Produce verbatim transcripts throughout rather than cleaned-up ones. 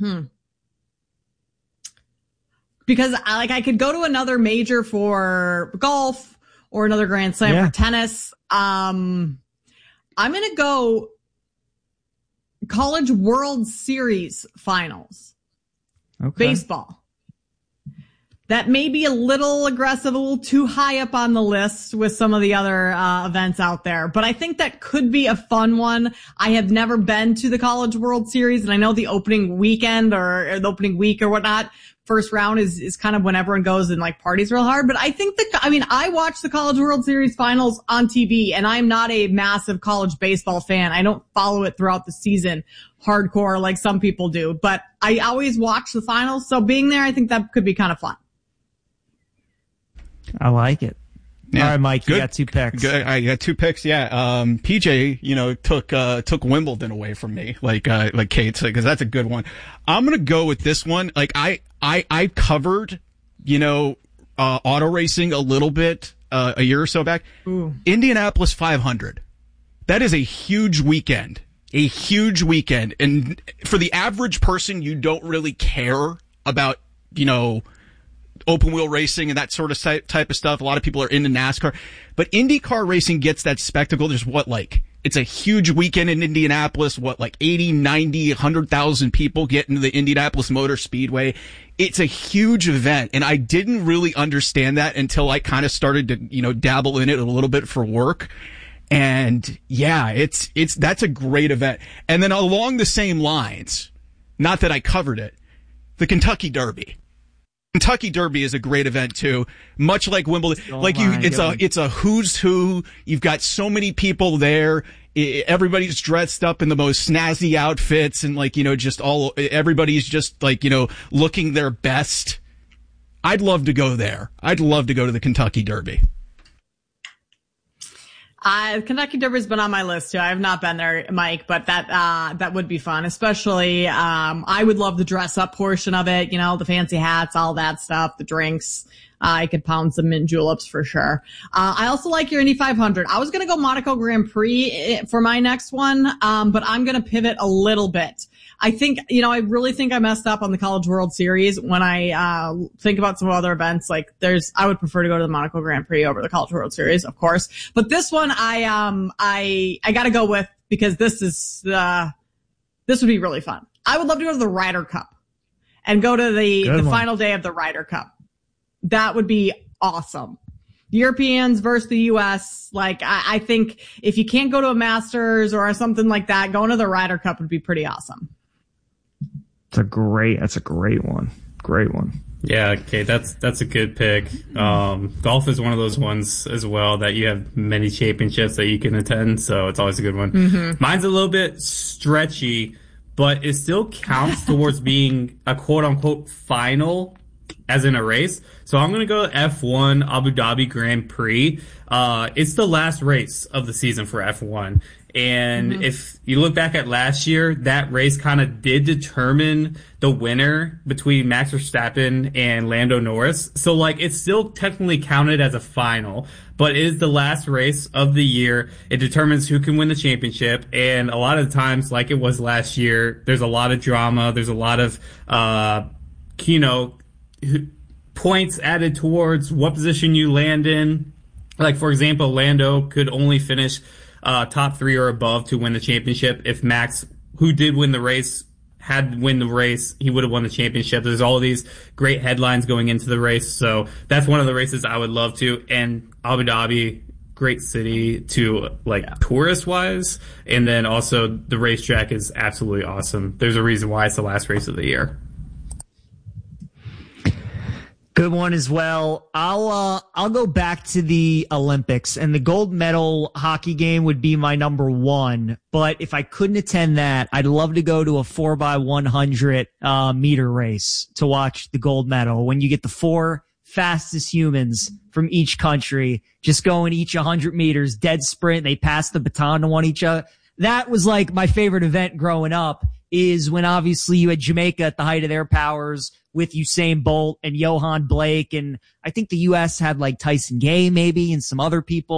Hmm. Because I, like I could go to another major for golf or another Grand Slam yeah. for tennis. Um, I'm going to go College World Series finals. Okay. Baseball. That may be a little aggressive, a little too high up on the list with some of the other uh, events out there. But I think that could be a fun one. I have never been to the College World Series, and I know the opening weekend or, or the opening week or whatnot, first round is, is kind of when everyone goes and like parties real hard. But I think that, I mean, I watch the College World Series finals on T V, and I'm not a massive college baseball fan. I don't follow it throughout the season hardcore like some people do, but I always watch the finals. So being there, I think that could be kind of fun. I like it. Yeah. All right, Mike, Good. you got two picks. Good. I got two picks. Yeah. Um, P J, you know, took, uh, took Wimbledon away from me, like, uh, like Kate said, cause that's a good one. I'm going to go with this one. Like I, I, I covered, you know, uh, auto racing a little bit, uh, a year or so back. Ooh. Indianapolis five hundred. That is a huge weekend, a huge weekend. And for the average person, you don't really care about, you know, open wheel racing and that sort of type of stuff. A lot of people are into NASCAR, but IndyCar racing gets that spectacle. There's what, like, it's a huge weekend in Indianapolis. What, like eighty, ninety, one hundred thousand people get into the Indianapolis Motor Speedway. It's a huge event. And I didn't really understand that until I kind of started to, you know, dabble in it a little bit for work. And yeah, it's, it's, that's a great event. And then along the same lines, not that I covered it, the Kentucky Derby. Kentucky Derby is a great event too. Much like Wimbledon, Oh like you, my it's God. a, it's a who's who. You've got so many people there. I- Everybody's dressed up in the most snazzy outfits and like, you know, just all, everybody's just like, you know, looking their best. I'd love to go there. I'd love to go to the Kentucky Derby. Uh, Kentucky Derby's been on my list too. I have not been there, Mike, but that, uh, that would be fun. Especially, um, I would love the dress up portion of it, you know, the fancy hats, all that stuff, the drinks. Uh, I could pound some mint juleps for sure. Uh, I also like your Indy five hundred. I was going to go Monaco Grand Prix for my next one. Um, but I'm going to pivot a little bit. I think, you know, I really think I messed up on the College World Series when I, uh, think about some other events. Like there's, I would prefer to go to the Monaco Grand Prix over the College World Series, of course. But this one, I, um, I, I gotta go with because this is, uh, this would be really fun. I would love to go to the Ryder Cup and go to the, Good the one. final day of the Ryder Cup. That would be awesome. Europeans versus the U S. Like, I, I think if you can't go to a Masters or something like that, going to the Ryder Cup would be pretty awesome. It's a great, that's a great one. Great one. Yeah, okay, that's that's a good pick. Um, golf is one of those ones as well that you have many championships that you can attend, so it's always a good one. Mm-hmm. Mine's a little bit stretchy, but it still counts towards being a quote-unquote final, as in a race. So I'm going to go F one Abu Dhabi Grand Prix. Uh, it's the last race of the season for F one. And mm-hmm. if you look back at last year, that race kind of did determine the winner between Max Verstappen and Lando Norris. So, like, it's still technically counted as a final, but it is the last race of the year. It determines who can win the championship. And a lot of the times, like it was last year, there's a lot of drama. There's a lot of, uh, you know, points added towards what position you land in. Like, for example, Lando could only finish Uh, top three or above to win the championship. If Max, who did win the race, had win the race, he would have won the championship. There's all these great headlines going into the race. So that's one of the races I would love to. And Abu Dhabi, great city to, like, yeah. tourist wise. And then also the racetrack is absolutely awesome. There's a reason why it's the last race of the year. Good one as well. I'll uh, I'll go back to the Olympics, and the gold medal hockey game would be my number one. But if I couldn't attend that, I'd love to go to a four by one hundred uh, meter race to watch the gold medal. When you get the four fastest humans from each country just going each one hundred meters, dead sprint, they pass the baton to one each other. That was like my favorite event growing up. Is when obviously you had Jamaica at the height of their powers with Usain Bolt and Johan Blake. And I think the U S had like Tyson Gay maybe and some other people.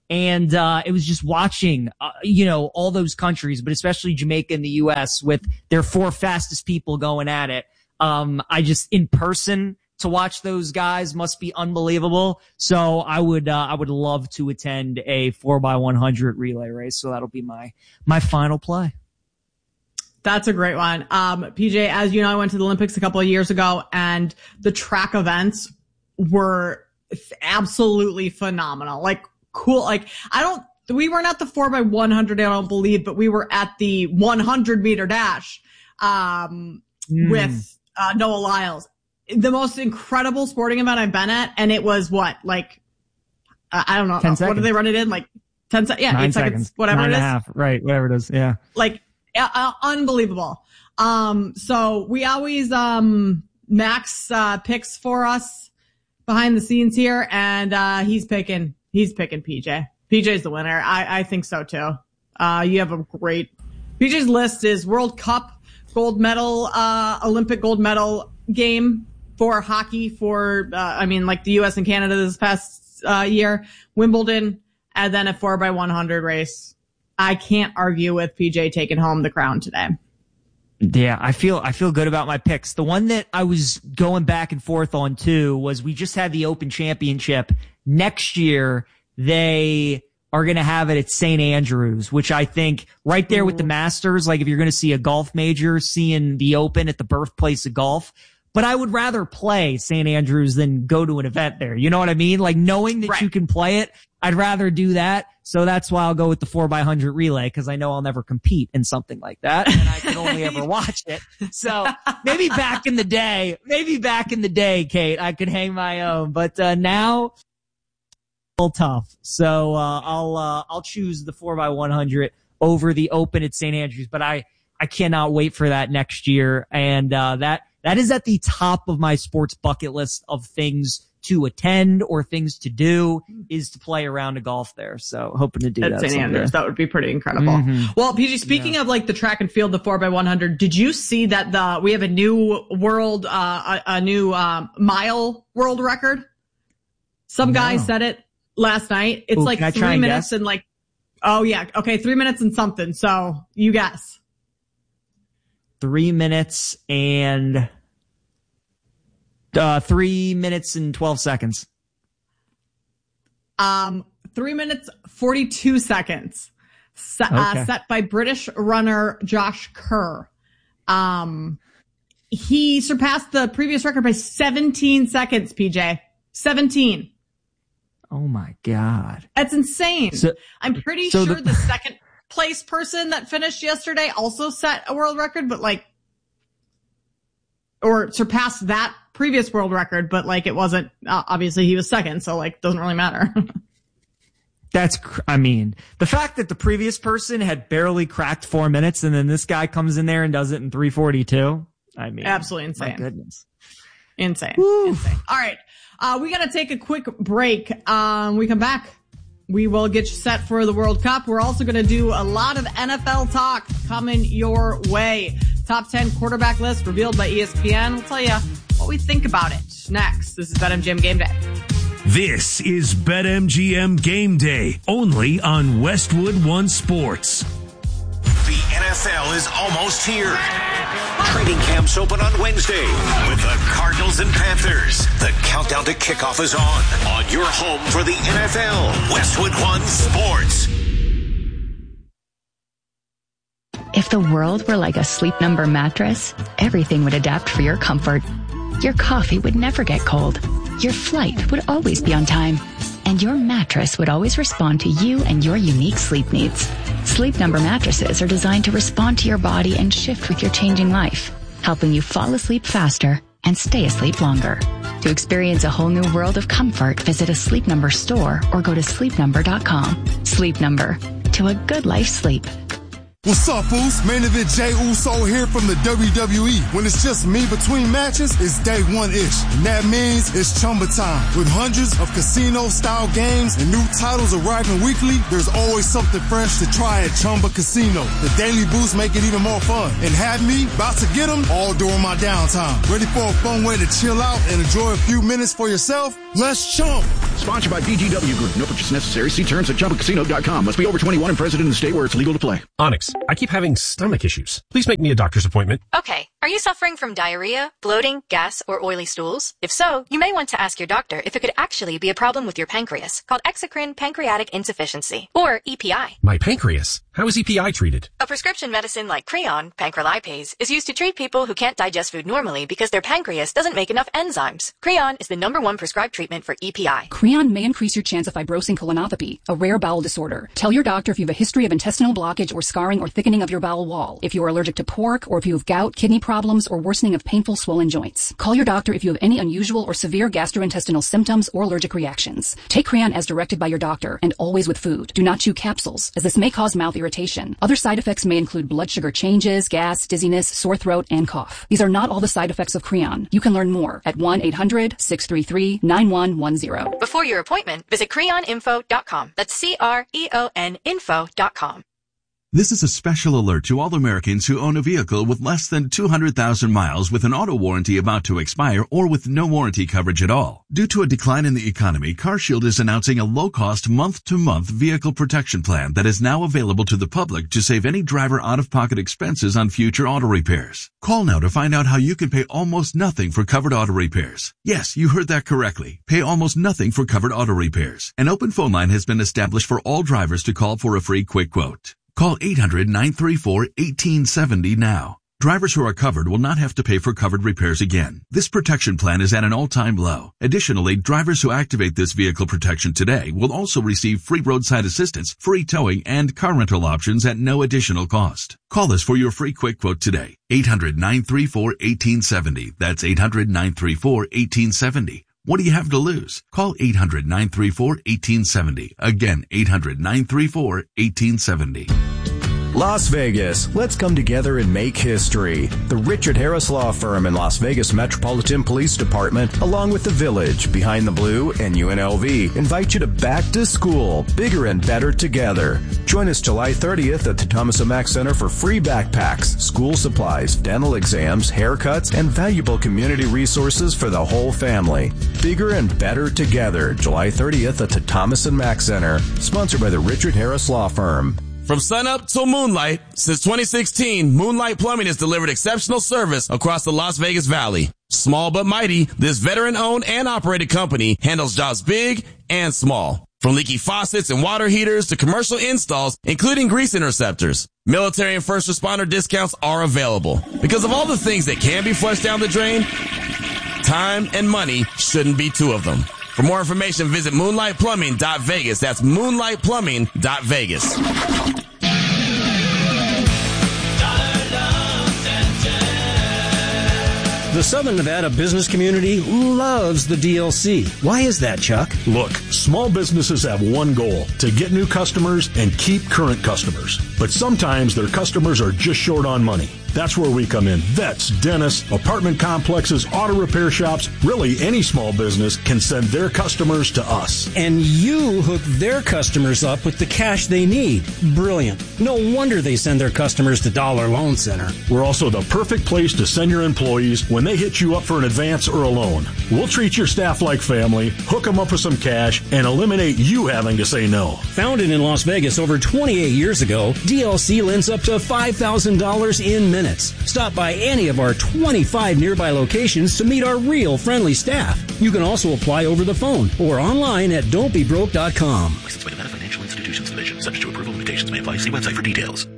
And, uh, it was just watching, uh, you know, all those countries, but especially Jamaica and the U S with their four fastest people going at it. Um, I just, in person, to watch those guys must be unbelievable. So I would, uh, I would love to attend a four by one hundred relay race. So that'll be my, my final play. That's a great one. Um, P J, as you know, I went to the Olympics a couple of years ago, and the track events were absolutely phenomenal. Like, cool. Like, I don't, we weren't at the four by one hundred, I don't believe, but we were at the one hundred meter dash, um, mm. with, uh, Noah Lyles. The most incredible sporting event I've been at. And it was what, like, uh, I don't know. ten seconds. What did they run it in? Like ten seconds? Yeah, Nine eight seconds, seconds, whatever Nine it is. And a half. Right. Whatever it is. Yeah. Like, uh, unbelievable. Um, so we always, um, Max, uh, picks for us behind the scenes here, and, uh, he's picking, he's picking P J. P J's the winner. I, I think so too. Uh, you have a great, P J's list is World Cup gold medal, uh, Olympic gold medal game for hockey for, uh, I mean, like the U S and Canada this past, uh, year, Wimbledon, and then a four by one hundred race. I can't argue with P J taking home the crown today. Yeah, I feel, I feel good about my picks. The one that I was going back and forth on too was we just had the Open Championship. Next year, they are going to have it at Saint Andrews, which I think right there with the Masters, like if you're going to see a golf major, seeing the Open at the birthplace of golf. But I would rather play Saint Andrews than go to an event there. You know what I mean? Like knowing that right. you can play it, I'd rather do that. So that's why I'll go with the four by one hundred relay, because I know I'll never compete in something like that, and I can only ever watch it. So maybe back in the day, maybe back in the day, Kate, I could hang my own. But uh now, a little tough. So uh I'll uh I'll choose the four by one hundred over the Open at Saint Andrews. But I I cannot wait for that next year, and uh that that is at the top of my sports bucket list of things to attend or things to do, is to play a round of golf there. So hoping to do at that. Saint Andrews. That would be pretty incredible. Mm-hmm. Well, P G, speaking yeah. of like the track and field, the four by one hundred, did you see that the, we have a new world, uh, a, a new, um, mile world record? Some no. guy said it last night. It's Ooh, like three and minutes guess? and like, oh yeah. Okay. Three minutes and something. So you guess. Three minutes and Uh, three minutes and twelve seconds. Um, three minutes, forty-two seconds. Set, okay. uh, set by British runner Josh Kerr. Um, he surpassed the previous record by seventeen seconds, P J. seventeen. Oh my God. That's insane. So, I'm pretty so sure the, the second place person that finished yesterday also set a world record, but like, or surpassed that previous world record, but like it wasn't, uh, obviously he was second, so like doesn't really matter. That's, I mean, the fact that the previous person had barely cracked four minutes and then this guy comes in there and does it in three forty-two. I mean, absolutely insane. My goodness. Insane. Woo. Insane. All right. Uh, we got to take a quick break. Um, we come back. We will get you set for the World Cup. We're also going to do a lot of N F L talk coming your way. Top ten quarterback list revealed by E S P N. We'll tell you what we think about it next. This is BetMGM Game Day. This is BetMGM Game Day, only on Westwood One Sports. The N F L is almost here. Training camps open on Wednesday with the Cardinals and Panthers. The countdown to kickoff is on. On your home for the N F L, Westwood One Sports. If the world were like a Sleep Number mattress, everything would adapt for your comfort. Your coffee would never get cold. Your flight would always be on time. And your mattress would always respond to you and your unique sleep needs. Sleep Number mattresses are designed to respond to your body and shift with your changing life, helping you fall asleep faster and stay asleep longer. To experience a whole new world of comfort, visit a Sleep Number store or go to sleep number dot com. Sleep Number. To a good life sleep. What's up, Foos? Main event Jey Uso here from the W W E. When it's just me between matches, it's day one-ish. And that means it's Chumba time. With hundreds of casino-style games and new titles arriving weekly, there's always something fresh to try at Chumba Casino. The daily boosts make it even more fun. And have me about to get them all during my downtime. Ready for a fun way to chill out and enjoy a few minutes for yourself? Let's chump! Sponsored by B G W Group. No purchase necessary. See terms at chumba casino dot com. Must be over twenty-one and present in the state where it's legal to play. Onyx, I keep having stomach issues. Please make me a doctor's appointment. Okay. Are you suffering from diarrhea, bloating, gas, or oily stools? If so, you may want to ask your doctor if it could actually be a problem with your pancreas, called exocrine pancreatic insufficiency, or E P I. My pancreas? How is E P I treated? A prescription medicine like Creon, pancrelipase, is used to treat people who can't digest food normally because their pancreas doesn't make enough enzymes. Creon is the number one prescribed treatment for E P I. Creon may increase your chance of fibrosing colonopathy, a rare bowel disorder. Tell your doctor if you have a history of intestinal blockage or scarring or thickening of your bowel wall, if you are allergic to pork, or if you have gout, kidney problems, or worsening of painful swollen joints. Call your doctor if you have any unusual or severe gastrointestinal symptoms or allergic reactions. Take Creon as directed by your doctor and always with food. Do not chew capsules, as this may cause mouth irritation. Other side effects may include blood sugar changes, gas, dizziness, sore throat, and cough. These are not all the side effects of Creon. You can learn more at one eight hundred six three three nine one one zero. Before your appointment, visit creon info dot com. That's C R E O N info dot com. This is a special alert to all Americans who own a vehicle with less than two hundred thousand miles with an auto warranty about to expire or with no warranty coverage at all. Due to a decline in the economy, CarShield is announcing a low-cost month-to-month vehicle protection plan that is now available to the public to save any driver out-of-pocket expenses on future auto repairs. Call now to find out how you can pay almost nothing for covered auto repairs. Yes, you heard that correctly. Pay almost nothing for covered auto repairs. An open phone line has been established for all drivers to call for a free quick quote. Call eight hundred nine three four one eight seven zero now. Drivers who are covered will not have to pay for covered repairs again. This protection plan is at an all-time low. Additionally, drivers who activate this vehicle protection today will also receive free roadside assistance, free towing, and car rental options at no additional cost. Call us for your free quick quote today. eight hundred nine three four one eight seven zero. That's eight hundred nine three four one eight seven zero. What do you have to lose? Call eight hundred nine three four one eight seven zero. Again, eight hundred nine three four one eight seven zero. Las Vegas, let's come together and make history. The Richard Harris Law Firm and Las Vegas Metropolitan Police Department, along with the Village, Behind the Blue, and U N L V, invite you to Back to School, bigger and better together. Join us July thirtieth at the Thomas and Mack Center for free backpacks, school supplies, dental exams, haircuts, and valuable community resources for the whole family. Bigger and better together, July thirtieth at the Thomas and Mack Center, sponsored by the Richard Harris Law Firm. From sunup till moonlight, since twenty sixteen, Moonlight Plumbing has delivered exceptional service across the Las Vegas Valley. Small but mighty, this veteran-owned and operated company handles jobs big and small. From leaky faucets and water heaters to commercial installs, including grease interceptors. Military and first responder discounts are available. Because of all the things that can be flushed down the drain, time and money shouldn't be two of them. For more information, visit moonlight plumbing dot vegas. That's moonlight plumbing dot vegas. The Southern Nevada business community loves the D L C. Why is that, Chuck? Look, small businesses have one goal, to get new customers and keep current customers. But sometimes their customers are just short on money. That's where we come in. Vets, dentists, apartment complexes, auto repair shops, really any small business can send their customers to us. And you hook their customers up with the cash they need. Brilliant. No wonder they send their customers to Dollar Loan Center. We're also the perfect place to send your employees when they hit you up for an advance or a loan. We'll treat your staff like family, hook them up with some cash, and eliminate you having to say no. Founded in Las Vegas over twenty-eight years ago, D L C lends up to five thousand dollars in minutes. Stop by any of our twenty-five nearby locations to meet our real friendly staff. You can also apply over the phone or online at don't be broke dot com. Licensed by Nevada Financial Institutions Division. Subject to approval, limitations may apply. See website for details.